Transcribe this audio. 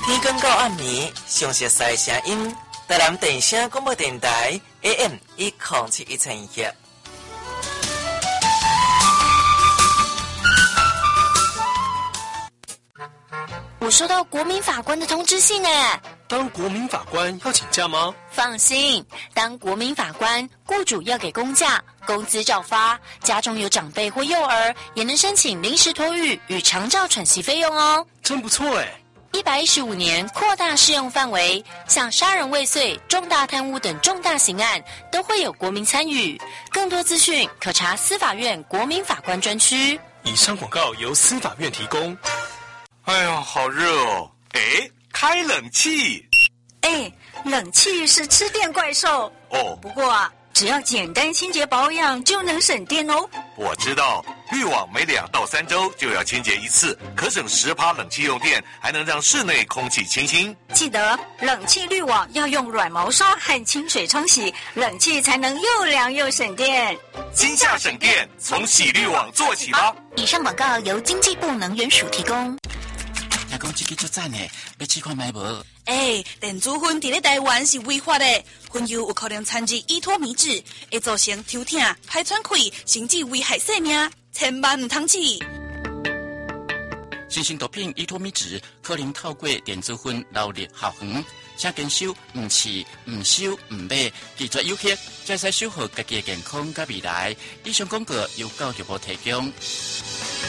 天光到暗暝，详细赛声音，台南电声广播电台 AM107171。 我收到国民法官的通知信哎。 当国民法官要请假吗？ 放心，当国民法官，雇主要给公假，工资照发，家中有长辈或幼儿，也能申请临时托育与长照喘息费用哦。 真不错哎 ！115年扩大适用范围，像杀人未遂、重大贪污等重大刑案都会有国民参与。更多资讯可查司法院国民法官专区。 以上广告由司法院提供。 哎呦，好热哦！哎，开冷气。 哎，冷气是吃电怪兽哦。 不过啊，只要简单清洁保养就能省电哦。 我知道，滤网每2到3周就要清洁一次，可省10%冷气用电，还能让室内空气清新。 记得冷气滤网要用软毛刷和清水冲洗，冷气才能又凉又省电。 今夏省电，从洗滤网做起吧。 以上广告由经济部能源署提供。 听讲这个足赞的，要试看买无？ 电子烟伫咧台湾是违法的，烟油有可能掺入依托米脂，会造成头痛、排喘气，甚至危害生命，千万唔通试。 新型毒品依托米脂可能透过电子烟流入校园，请坚守唔试、唔收、唔买，拒绝有害，才使守护家己的健康甲未来。以上广告由教育部提供。